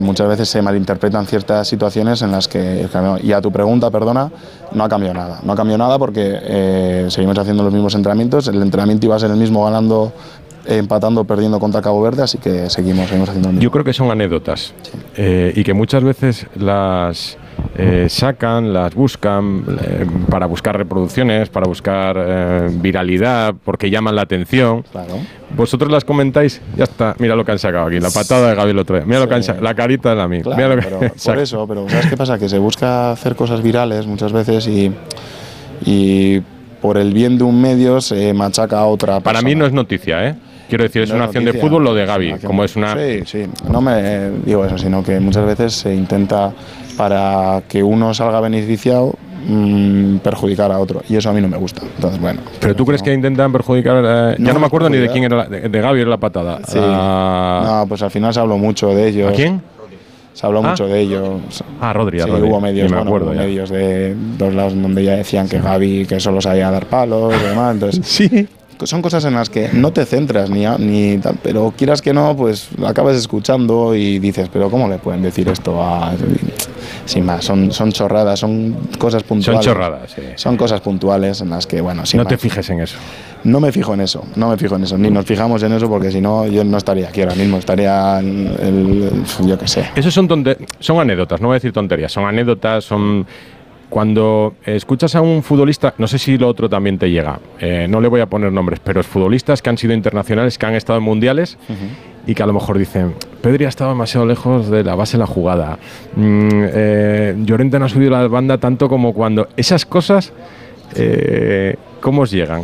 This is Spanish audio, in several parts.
Muchas veces se malinterpretan ciertas situaciones en las que, y a tu pregunta, perdona, no ha cambiado nada. No ha cambiado nada porque seguimos haciendo los mismos entrenamientos, el entrenamiento iba a ser el mismo ganando, empatando, perdiendo contra Cabo Verde, así que seguimos haciendo el mismo. Yo creo que son anécdotas, sí. Y que muchas veces las sacan, las buscan para buscar reproducciones, para buscar viralidad, porque llaman la atención. Claro. Vosotros las comentáis, ya está, mira lo que han sacado aquí, la patada de Gaby el otro día, mira lo que han sacado, la carita de la amiga. Claro, mira lo que pero por eso, pero ¿sabes qué pasa? Que se busca hacer cosas virales muchas veces y por el bien de un medio se machaca a otra persona. Para mí no es noticia, ¿eh? Quiero decir, es una acción de fútbol lo de Gaby, como es una... Sí, no me digo eso, sino que muchas veces se intenta, para que uno salga beneficiado, perjudicar a otro, y eso a mí no me gusta. Entonces, bueno. ¿Pero tú crees que intentan perjudicar? Ya no me acuerdo ni de quién era, de Gaby era la patada. Sí. No, pues al final se habló mucho de ellos. ¿A quién? Se habló mucho de ellos. Rodri. Sí, Rodri. Hubo medios, hubo medios de dos lados donde ya decían que Gaby, que solo sabía dar palos y demás. Entonces, sí. Son cosas en las que no te centras ni tal, pero quieras que no, pues acabas escuchando y dices, pero ¿cómo le pueden decir esto a...? Sin más, son chorradas, son cosas puntuales. Son chorradas, sí. Son cosas puntuales en las que, bueno, sin no más. te fijes en eso. No me fijo en eso, ni nos fijamos en eso, porque si no, yo no estaría aquí ahora mismo, estaría yo qué sé. Eso son anécdotas, no voy a decir tonterías, son anécdotas, son... Cuando escuchas a un futbolista, no sé si lo otro también te llega, no le voy a poner nombres, pero es futbolistas que han sido internacionales, que han estado en mundiales y que a lo mejor dicen, Pedri ha estado demasiado lejos de la base de la jugada, Llorente no ha subido la banda tanto como cuando... Esas cosas, ¿cómo os llegan?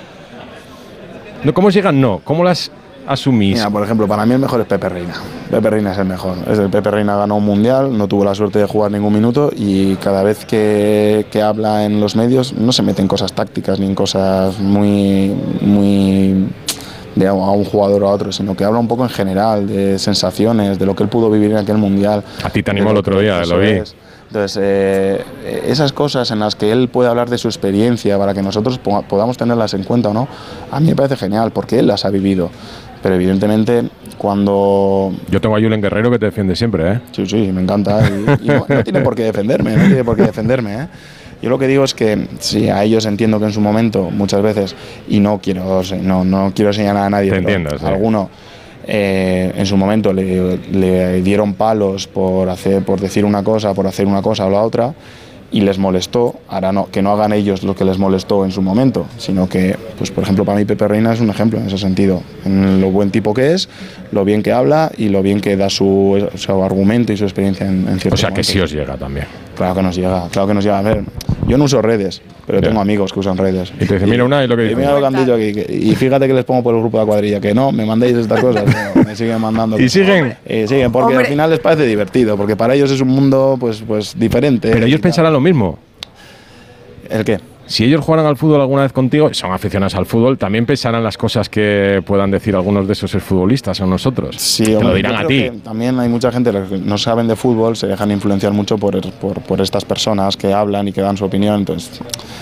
No, ¿cómo os llegan? No, ¿cómo las asumís? Mira, por ejemplo, para mí el mejor es Pepe Reina. Pepe Reina es el mejor. Pepe Reina ganó un mundial, no tuvo la suerte de jugar ningún minuto y cada vez que habla en los medios no se mete en cosas tácticas ni en cosas muy de a un jugador o a otro, sino que habla un poco en general de sensaciones, de lo que él pudo vivir en aquel mundial. A ti te animó el otro día, lo vi. Entonces, esas cosas en las que él puede hablar de su experiencia para que nosotros podamos tenerlas en cuenta o no, a mí me parece genial porque él las ha vivido. Pero evidentemente cuando... Yo tengo a Julen Guerrero que te defiende siempre, ¿eh? Sí, me encanta. Y no tiene por qué defenderme, ¿eh? Yo lo que digo es que sí, a ellos entiendo que en su momento, muchas veces, y no quiero señalar a nadie, te entiendo, sí. Alguno en su momento le dieron palos por decir una cosa, por hacer una cosa o la otra, y les molestó. Ahora no, que no hagan ellos lo que les molestó en su momento, sino que, pues por ejemplo, para mí Pepe Reina es un ejemplo en ese sentido, en lo buen tipo que es, lo bien que habla y lo bien que da su argumento y su experiencia en ciertos O sea momentos. Que sí os llega también. Claro que nos llega. A ver, yo no uso redes, pero tengo amigos que usan redes. Y te dicen, mira una y lo que dicen. Mira lo que han dicho aquí. Y fíjate que les pongo por el grupo de la cuadrilla, que no, me mandéis estas cosas. No, me siguen mandando. ¿Y siguen? Siguen, porque al final les parece divertido, porque para ellos es un mundo pues diferente. Pero ellos pensarán lo mismo. ¿El qué? Si ellos jugaran al fútbol alguna vez contigo, son aficionados al fútbol, también pensarán las cosas que puedan decir algunos de esos futbolistas o nosotros. Sí, te lo dirán a ti. También hay mucha gente que no saben de fútbol, se dejan influenciar mucho por estas personas que hablan y que dan su opinión. Entonces,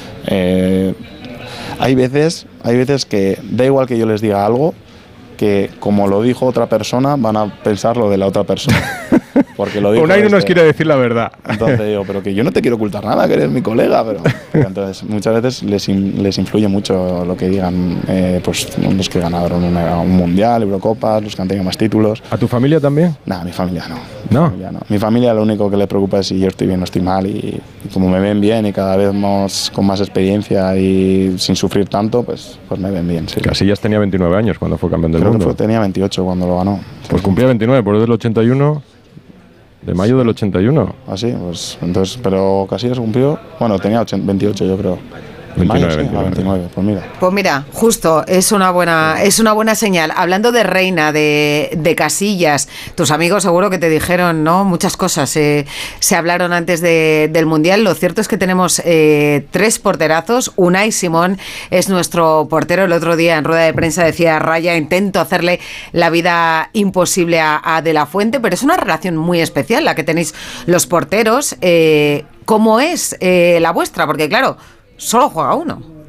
hay veces que da igual que yo les diga algo, que como lo dijo otra persona, van a pensar lo de la otra persona. Porque lo dijo Unai no nos quiere decir la verdad. Entonces digo, pero que yo no te quiero ocultar nada, que eres mi colega. Pero entonces muchas veces les influye mucho lo que digan pues los que ganaron un mundial, Eurocopas, los que han tenido más títulos. ¿A tu familia también? No, mi familia no. ¿No? Mi familia lo único que le preocupa es si yo estoy bien o estoy mal, y como me ven bien y cada vez con más experiencia y sin sufrir tanto, pues me ven bien. Sí. Casillas tenía 29 años cuando fue campeón del mundo. Tenía 28 cuando lo ganó. Pues cumplía 29, por del 81... De mayo del 81. Ah, sí, pues entonces, pero Casillas cumplió, bueno, tenía 28 yo creo. 29, pues mira, justo, es una buena señal. Hablando de Reina, de Casillas, tus amigos seguro que te dijeron, ¿no? Muchas cosas se hablaron antes del Mundial. Lo cierto es que tenemos 3 porterazos. Unai Simón es nuestro portero. El otro día en rueda de prensa decía Raya, intento hacerle la vida imposible a De la Fuente, pero es una relación muy especial la que tenéis los porteros. ¿Cómo es la vuestra? Porque claro, solo juega uno.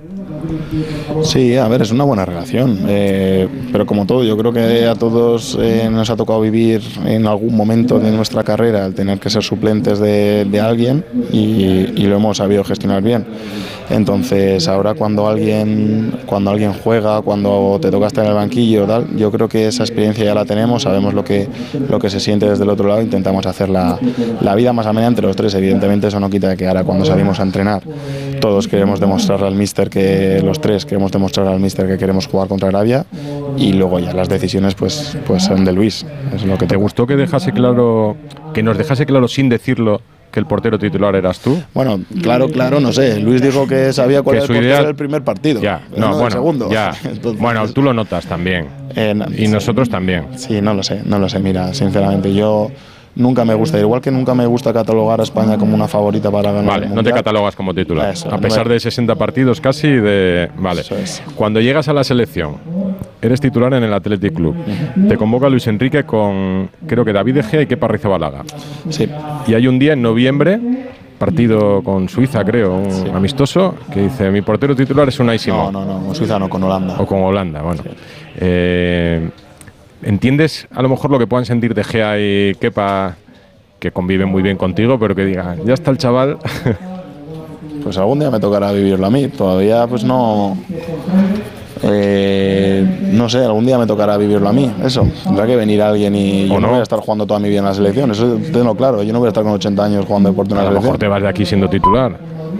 Sí, a ver, es una buena relación, pero como todo, yo creo que a todos nos ha tocado vivir en algún momento de nuestra carrera el tener que ser suplentes de alguien y lo hemos sabido gestionar bien. Entonces, ahora cuando alguien juega, cuando te toca estar en el banquillo, tal, yo creo que esa experiencia ya la tenemos, sabemos lo que se siente desde el otro lado, intentamos hacer la vida más amena entre los tres. Evidentemente eso no quita que ahora cuando salimos a entrenar todos queremos demostrarle al míster que los tres queremos demostrar al míster que queremos jugar contra Arabia, y luego ya las decisiones pues son de Luis. Es lo que ¿Te gustó que nos dejase claro sin decirlo que el portero titular eras tú? Bueno, claro, no sé. Luis dijo que sabía cuál era el portero del primer partido. Ya, no del segundo. Ya. Entonces, bueno, tú lo notas también. Y nosotros también. Sí, no lo sé. Mira, sinceramente, yo nunca me gusta, igual que nunca me gusta catalogar a España como una favorita para ganar. Vale, no te catalogas como titular. Eso, a pesar de 60 partidos casi Vale. Eso es. Cuando llegas a la selección, eres titular en el Athletic Club. Te convoca Luis Enrique con, creo que David De Gea y Kepa Arrizabalaga. Sí. Y hay un día en noviembre, partido con Suiza, creo, un amistoso, que dice, mi portero titular es Unai Simón. No, con Suiza no, con Holanda. O con Holanda, bueno. Sí. ¿Entiendes a lo mejor lo que puedan sentir De Gea y Kepa, que conviven muy bien contigo, pero que digan, ya está el chaval? Pues algún día me tocará vivirlo a mí. Todavía pues no sé, algún día me tocará vivirlo a mí. Eso, tendrá que venir alguien y yo no voy a estar jugando toda mi vida en la selección. Eso tengo claro. Yo no voy a estar con 80 años jugando deporte en la selección. A lo mejor te vas de aquí siendo titular.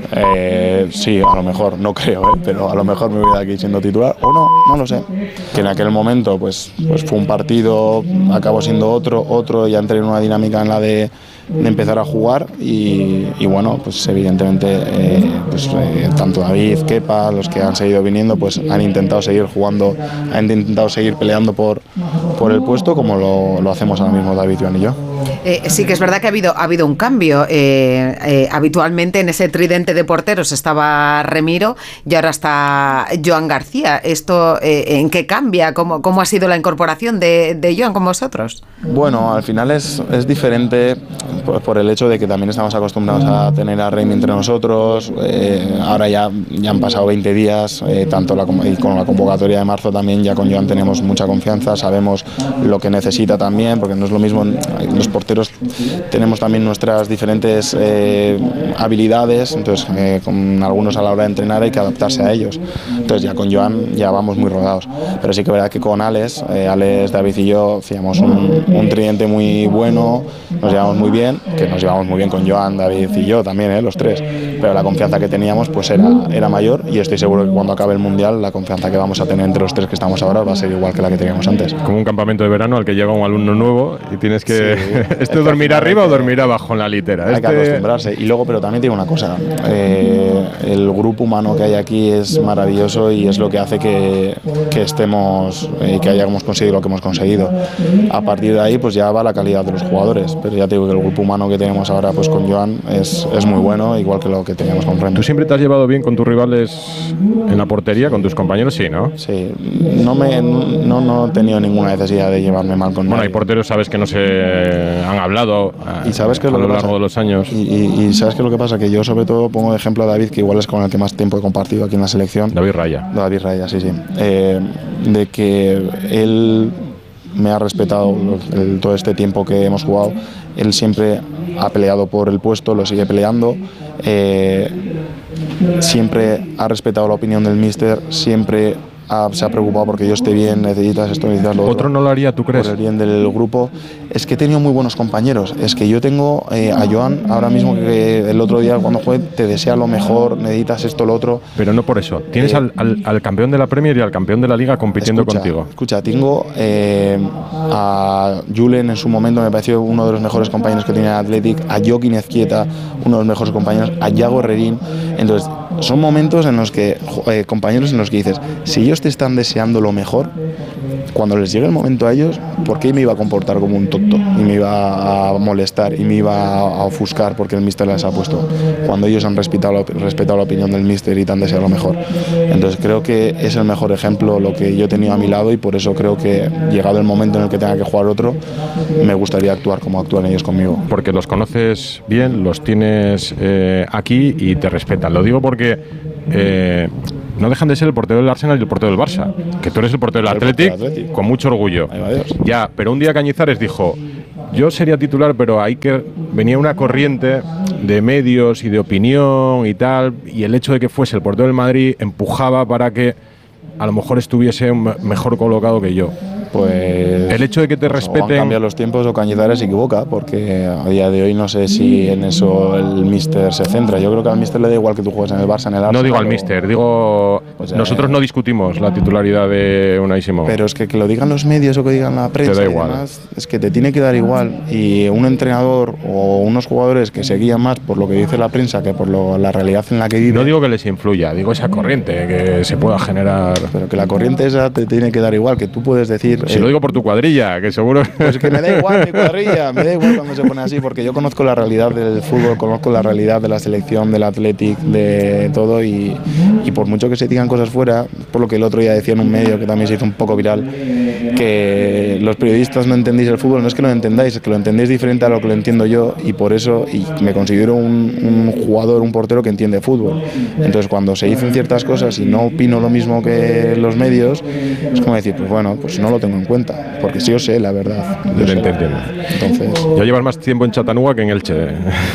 Sí, a lo mejor, no creo, pero a lo mejor me voy de aquí siendo titular o no lo sé. Que en aquel momento pues fue un partido, acabó siendo otro, ya entré en una dinámica en la de empezar a jugar y bueno, pues evidentemente tanto David, Kepa, los que han seguido viniendo, pues han intentado seguir jugando, han intentado seguir peleando por el puesto como lo hacemos ahora mismo David, Joan y yo. Sí que es verdad que ha habido un cambio. Habitualmente en ese tridente de porteros estaba Remiro y ahora está Joan García. ¿Esto en qué cambia? ¿Cómo ha sido la incorporación de Joan con vosotros? Bueno, al final es diferente por el hecho de que también estamos acostumbrados a tener a Remy entre nosotros. Ahora ya han pasado 20 días, y con la convocatoria de marzo también ya con Joan tenemos mucha confianza, sabemos lo que necesita también, porque no es lo mismo, los porteros tenemos también nuestras diferentes habilidades, entonces con algunos a la hora de entrenar hay que adaptarse a ellos. Entonces ya con Joan ya vamos muy rodados, pero sí que es verdad que con Alex, David y yo hacíamos un tridente muy bueno, nos llevamos muy bien, que nos llevamos muy bien con Joan, David y yo también, los tres, pero la confianza que teníamos pues era mayor, y estoy seguro que cuando acabe el Mundial la confianza que vamos a tener entre los tres que estamos ahora va a ser igual que la que teníamos antes. Como un campamento de verano al que llega un alumno nuevo y tienes que... Sí, ¿este dormirá arriba o dormirá abajo en la litera? Hay que acostumbrarse. Y luego, pero también tiene una cosa, el grupo humano que hay aquí es maravilloso y es lo que hace que estemos y que hayamos conseguido lo que hemos conseguido. A partir de ahí pues ya va la calidad de los jugadores, pero ya te digo que el grupo humano que tenemos ahora pues con Joan es muy bueno, igual que lo que teníamos con Remy. ¿Tú siempre te has llevado bien con tus rivales en la portería, con tus compañeros? Sí, ¿no? Sí, no he tenido ninguna necesidad de llevarme mal con nadie. Bueno, hay porteros, sabes que no se han hablado y sabes que a lo largo de los años. Y sabes qué es lo que pasa, que yo sobre todo pongo de ejemplo a David, que igual es con el que más tiempo he compartido aquí en la selección. David Raya, sí. De que él me ha respetado todo este tiempo que hemos jugado. Él siempre ha peleado por el puesto, lo sigue peleando. Siempre ha respetado la opinión del míster, siempre se ha preocupado porque yo esté bien, necesitas esto, necesitas lo otro. ¿Otro no lo haría, tú crees? Por el bien del grupo. Es que he tenido muy buenos compañeros. Es que yo tengo a Joan ahora mismo, que el otro día cuando juegue te desea lo mejor, necesitas esto, lo otro. Pero no por eso. Tienes al campeón de la Premier y al campeón de la Liga compitiendo contigo. Escucha, tengo a Julen en su momento, me pareció uno de los mejores compañeros que tenía en Athletic, a Joaquín Ezquieta, uno de los mejores compañeros, a Yago Herrerín. Entonces, son momentos en los que, compañeros en los que dices, si ellos te están deseando lo mejor, cuando les llegue el momento a ellos, ¿por qué me iba a comportar como un tonto? Y me iba a molestar y me iba a ofuscar porque el míster les ha puesto. Cuando ellos han respetado la opinión del míster y te han deseado lo mejor. Entonces creo que es el mejor ejemplo lo que yo he tenido a mi lado, y por eso creo que llegado el momento en el que tenga que jugar otro, me gustaría actuar como actúan ellos conmigo. Porque los conoces bien, los tienes aquí y te respetan. Lo digo porque no dejan de ser el portero del Arsenal y el portero del Barça. Que tú eres el portero del Athletic con mucho orgullo. Ya, pero un día Cañizares dijo, yo sería titular, pero venía una corriente de medios y de opinión y tal, y el hecho de que fuese el portero del Madrid empujaba para que a lo mejor estuviese mejor colocado que yo. Pues el hecho de que te respeten... O han cambiado los tiempos o Cañizares se equivoca, porque a día de hoy no sé si en eso el míster se centra. Yo creo que al míster le da igual que tú juegues en el Barça, en el Arsenal. No digo al míster, digo... Pues, nosotros no discutimos la titularidad de Unai Simón. Pero es que lo digan los medios o que digan la prensa, te da igual. Demás, es que te tiene que dar igual. Y un entrenador o unos jugadores que se guían más por lo que dice la prensa que por la realidad en la que viven... No digo que les influya, digo esa corriente que se pueda generar... Pero que la corriente esa te tiene que dar igual, que tú puedes decir... Si lo digo por tu cuadrilla, que seguro... Pues que me da igual mi cuadrilla, me da igual cuando se pone así, porque yo conozco la realidad del fútbol, conozco la realidad de la selección, del Athletic, de todo, y por mucho que se digan cosas fuera, por lo que el otro día decía en un medio que también se hizo un poco viral, que los periodistas no entendéis el fútbol, no es que lo entendáis, es que lo entendéis diferente a lo que lo entiendo yo, y por eso me considero un jugador, un portero que entiende fútbol. Entonces cuando se dicen ciertas cosas y no opino lo mismo que los medios, es como decir, pues bueno, pues no lo tengo en cuenta, porque sí yo sé la verdad. Entiendo. Entonces, ya llevas más tiempo en Chattanooga que en Elche.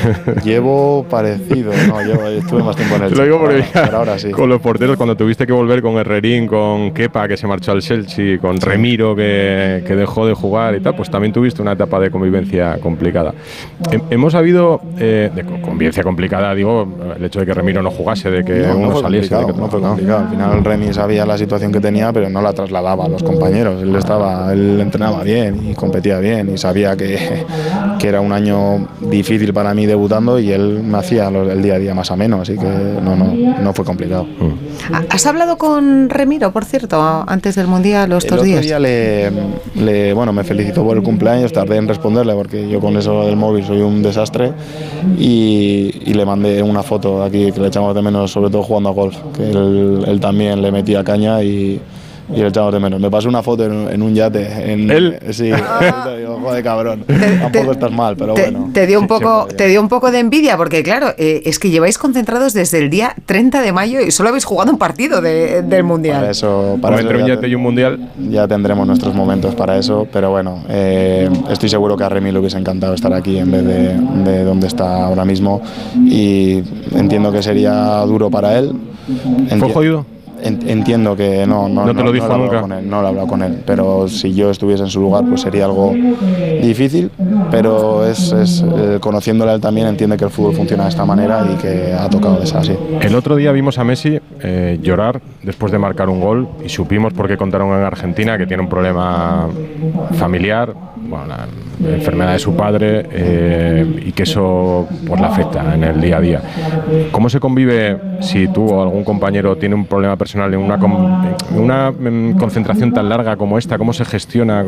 Llevo parecido, estuve más tiempo en Elche. Lo digo porque pero ahora sí. Con los porteros, cuando tuviste que volver con Herrerín, con Kepa, que se marchó al Chelsea, con Remiro, que dejó de jugar y tal, pues también tuviste una etapa de convivencia complicada. Hemos habido, de convivencia complicada, digo, el hecho de que Remiro no jugase, de que uno saliese. No fue complicado. Al final Remy sabía la situación que tenía, pero no la trasladaba a los compañeros. Él entrenaba bien y competía bien y sabía que era un año difícil para mí debutando, y él me hacía el día a día más ameno, así que no fue complicado. ¿Has hablado con Remiro, por cierto, antes del Mundial, los 2 días? El otro día me felicitó por el cumpleaños, tardé en responderle porque yo con eso del móvil soy un desastre, y le mandé una foto aquí que le echamos de menos, sobre todo jugando a golf, que él también le metía caña y le echamos de menos. Me pasó una foto en un yate. ¿Él? Sí. Digo, joder, cabrón. Tampoco estás mal, pero bueno. Te dio un poco de envidia, porque claro, es que lleváis concentrados desde el día 30 de mayo y solo habéis jugado un partido del Mundial. Para entre un yate y un Mundial ya tendremos nuestros momentos para eso, pero bueno, estoy seguro que a Remy le hubiese encantado estar aquí en vez de donde está ahora mismo, y entiendo que sería duro para él. ¿Fue jodido? Entiendo que no te lo dijo nunca. No lo he hablado con él, pero si yo estuviese en su lugar pues sería algo difícil, pero conociéndole a él también entiende que el fútbol funciona de esta manera y que ha tocado de ser así. El otro día vimos a Messi llorar después de marcar un gol, y supimos por qué contaron en Argentina que tiene un problema familiar, la enfermedad de su padre, y que eso pues le afecta en el día a día. ¿Cómo se convive si tú o algún compañero tiene un problema personal en una concentración tan larga como esta? ¿Cómo se gestiona?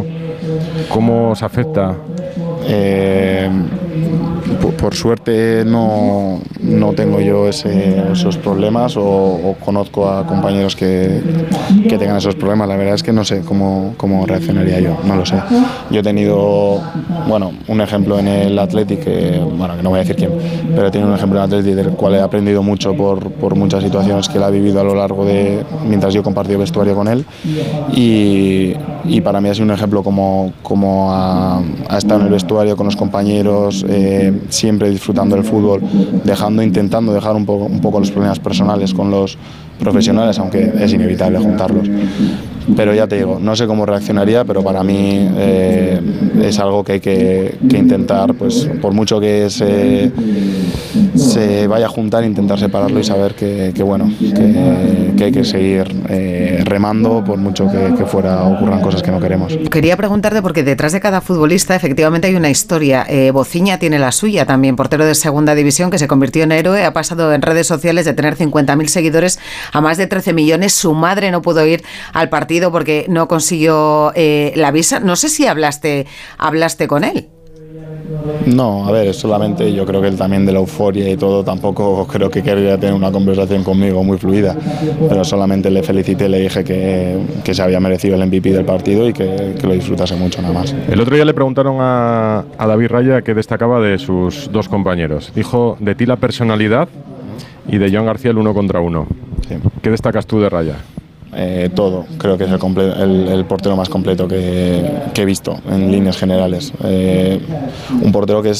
¿Cómo se afecta? Por suerte no tengo yo esos problemas, o conozco a compañeros que tengan esos problemas. La verdad es que no sé cómo reaccionaría yo, no lo sé. Yo he tenido un ejemplo en el Athletic, que no voy a decir quién, pero he tenido un ejemplo en el Athletic del cual he aprendido mucho por muchas situaciones que él ha vivido a lo largo de mientras yo compartí vestuario con él, y para mí ha sido un ejemplo como ha estado en el vestuario con los compañeros, siempre disfrutando del fútbol, intentando dejar un poco los problemas personales con los profesionales, aunque es inevitable juntarlos. Pero ya te digo, no sé cómo reaccionaría, pero para mí es algo que hay que intentar, pues por mucho que se vaya a juntar, intentar separarlo y saber que hay que seguir remando, por mucho que ocurran cosas que no queremos. Quería preguntarte, porque detrás de cada futbolista efectivamente hay una historia. Bociña tiene la suya también, portero de segunda división que se convirtió en héroe, ha pasado en redes sociales de tener 50.000 seguidores a más de 13 millones. Su madre no pudo ir al partido porque no consiguió la visa. No sé si hablaste con él. No, a ver, solamente yo creo que él también, de la euforia y todo, tampoco creo que quería tener una conversación conmigo muy fluida, pero solamente le felicité, le dije que se había merecido el MVP del partido y que lo disfrutase mucho, nada más. El otro día le preguntaron a David Raya qué destacaba de sus dos compañeros. Dijo de ti la personalidad y de Joan García el 1 contra 1. ¿Qué destacas tú de Raya? Todo, creo que es el portero más completo que he visto en líneas generales. Un portero que